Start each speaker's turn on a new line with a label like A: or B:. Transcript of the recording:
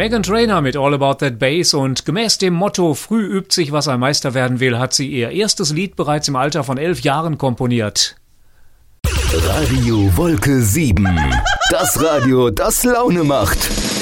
A: Meghan Trainor mit All About That Bass, und gemäß dem Motto früh übt sich, was ein Meister werden will, hat sie ihr erstes Lied bereits im Alter von 11 Jahren komponiert.
B: Radio Wolke 7. Das Radio, das Laune macht.